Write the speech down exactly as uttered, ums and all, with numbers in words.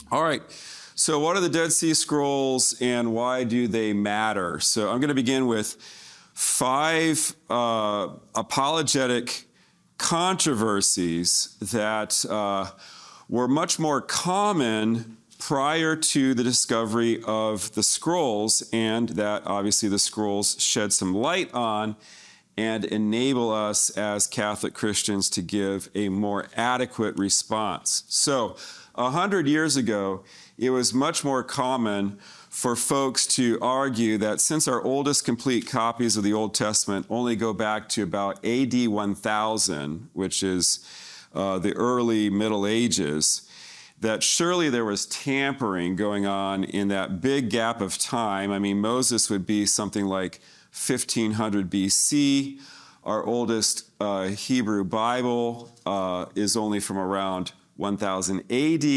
All right, so what are the Dead Sea Scrolls and why do they matter? So I'm going to begin with five uh, apologetic controversies that uh, were much more common prior to the discovery of the scrolls, and that obviously the scrolls shed some light on and enable us as Catholic Christians to give a more adequate response. So, a hundred years ago, it was much more common for folks to argue that since our oldest complete copies of the Old Testament only go back to about A D one thousand, which is uh, the early Middle Ages, that surely there was tampering going on in that big gap of time. I mean, Moses would be something like fifteen hundred B C. Our oldest uh, Hebrew Bible uh, is only from around one thousand A D